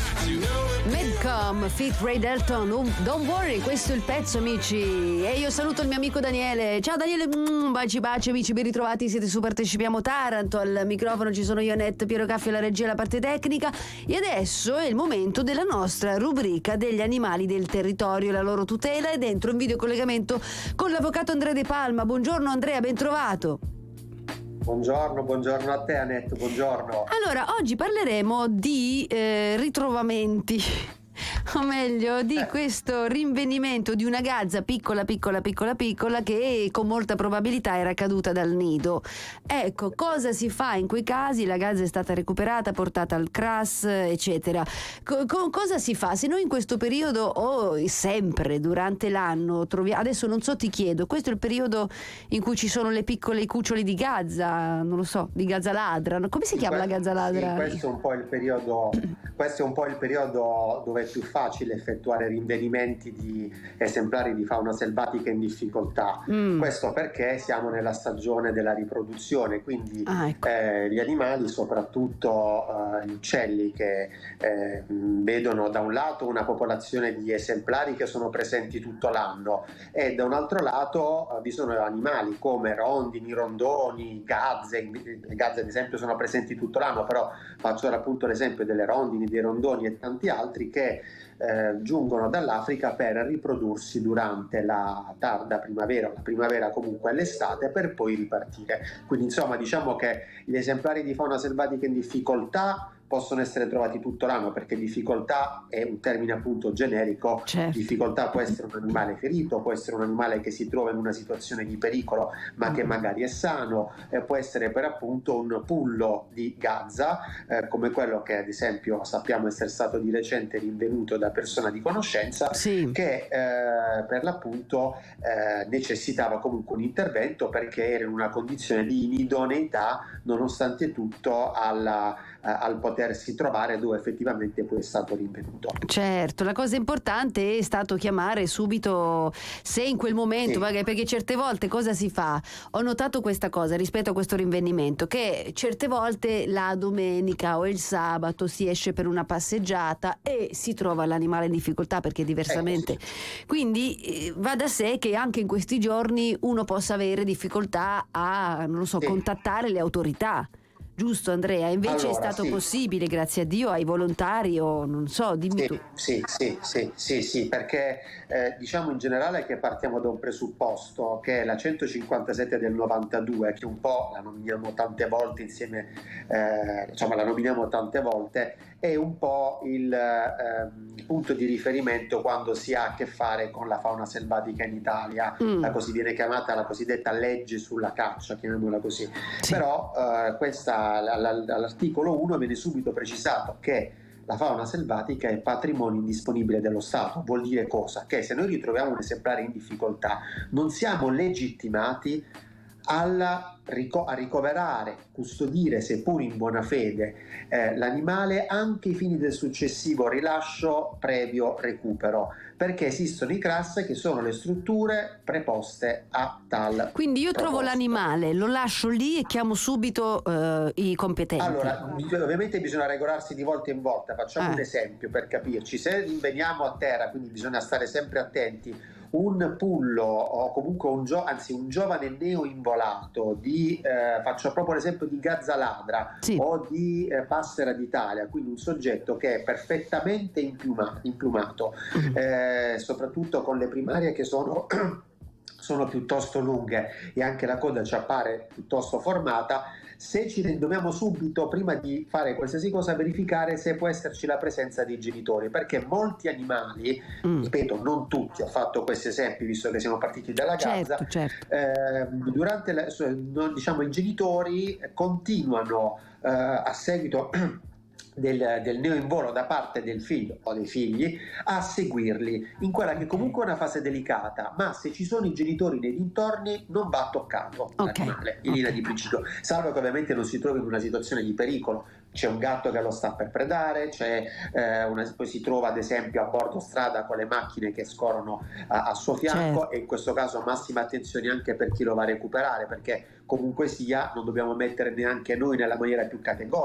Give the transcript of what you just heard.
Midcom, Fit Ray Dalton, Don't Worry, questo è il pezzo, amici. E io saluto il mio amico Daniele. Ciao Daniele, baci baci, amici, ben ritrovati, siete su Partecipiamo Taranto. Al microfono ci sono io, Net, Piero Caffi alla regia, la parte tecnica. E adesso è il momento della nostra rubrica degli animali del territorio e la loro tutela. E dentro un video collegamento con l'avvocato Andrea De Palma. Buongiorno Andrea, ben trovato. Buongiorno a te, Annette, buongiorno. Allora, oggi parleremo di ritrovamenti, o meglio di questo rinvenimento di una gazza piccola che con molta probabilità era caduta dal nido. Ecco, cosa si fa in quei casi? La gazza è stata recuperata, portata al CRAS, eccetera. Cosa si fa? Se noi in questo periodo o sempre durante l'anno troviamo, adesso non so, ti chiedo, questo è il periodo in cui ci sono le piccole cuccioli di gazza, non lo so, di gazza ladra, come si chiama la gazza ladra? Sì, questo è un po' il periodo dove è più facile effettuare rinvenimenti di esemplari di fauna selvatica in difficoltà. Questo perché siamo nella stagione della riproduzione, quindi ecco. Gli animali, soprattutto gli uccelli, che vedono da un lato una popolazione di esemplari che sono presenti tutto l'anno e da un altro lato vi sono animali come rondini, rondoni, gazze. Le gazze ad esempio sono presenti tutto l'anno, però faccio appunto l'esempio delle rondini, dei rondoni e tanti altri che giungono dall'Africa per riprodursi durante la tarda primavera o la primavera, comunque l'estate, per poi ripartire. Quindi insomma diciamo che gli esemplari di fauna selvatica in difficoltà possono essere trovati tutto l'anno, perché difficoltà è un termine appunto generico. Certo. Difficoltà può essere un animale ferito, può essere un animale che si trova in una situazione di pericolo ma che magari è sano, può essere per appunto un pullo di gazza, come quello che ad esempio sappiamo essere stato di recente rinvenuto da persona di conoscenza, Sì. che per l'appunto necessitava comunque un intervento perché era in una condizione di inidoneità nonostante tutto al potersi trovare dove effettivamente poi è stato rinvenuto. Certo, la cosa importante è stato chiamare subito, se in quel momento, Sì. magari, perché certe volte cosa si fa? Ho notato questa cosa rispetto a questo rinvenimento, che certe volte la domenica o il sabato si esce per una passeggiata e si trova l'animale in difficoltà perché diversamente. Sì. Quindi va da sé che anche in questi giorni uno possa avere difficoltà a, non lo so, Sì. contattare le autorità. Giusto Andrea? Invece Allora, è stato sì. possibile, grazie a Dio, ai volontari o non so, dimmi tu. Sì, perché diciamo in generale che partiamo da un presupposto che la 157 del 92, che un po' la nominiamo tante volte insieme, la nominiamo tante volte, è un po' il punto di riferimento quando si ha a che fare con la fauna selvatica in Italia, la così viene chiamata la cosiddetta legge sulla caccia, chiamiamola così. Sì. Però all'articolo 1 viene subito precisato che la fauna selvatica è patrimonio indisponibile dello Stato. Vuol dire cosa? Che se noi ritroviamo un esemplare in difficoltà non siamo legittimati a ricoverare, custodire, seppur in buona fede, l'animale anche ai fini del successivo rilascio previo recupero, perché esistono i CRAS, che sono le strutture preposte a tal Quindi io trovo proposta. l'animale, lo lascio lì e chiamo subito i competenti. Allora, ovviamente bisogna regolarsi di volta in volta. Facciamo un esempio per capirci. Se rinveniamo a terra, quindi bisogna stare sempre attenti, un pullo o comunque un giovane neoinvolato faccio proprio l'esempio di gazza ladra, sì, o di passera d'Italia, quindi un soggetto che è perfettamente implumato, soprattutto con le primarie che sono piuttosto lunghe e anche la coda ci appare piuttosto formata. Se ci dobbiamo subito, prima di fare qualsiasi cosa, verificare se può esserci la presenza dei genitori, perché molti animali, ripeto, non tutti, ho fatto questi esempi visto che siamo partiti dalla gazza, certo. durante i genitori continuano a seguito del neoinvolo da parte del figlio o dei figli a seguirli in quella che comunque è una fase delicata, ma se ci sono i genitori nei dintorni non va toccato l'animale in linea di principio, salvo che ovviamente non si trovi in una situazione di pericolo. C'è un gatto che lo sta per predare, poi si trova ad esempio a bordo strada con le macchine che scorrono a suo fianco, e in questo caso massima attenzione anche per chi lo va a recuperare, perché comunque sia non dobbiamo mettere neanche noi nella maniera più categorica